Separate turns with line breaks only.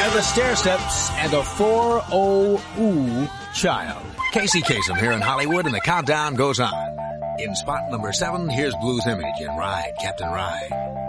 the stair steps, and a 4-0-ooh child.
Casey Kasem here in Hollywood, and the countdown goes on. In spot number 7, here's Blues Image and Ride, Captain Ride.